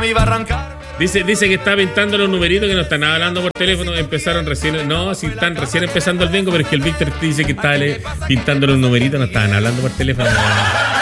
me iba a arrancar. Dice que está pintando los numeritos, que no están hablando por teléfono, empezaron recién. No, si están recién empezando el bingo, pero es que el Víctor dice que está pintando los numeritos, no estaban hablando por teléfono.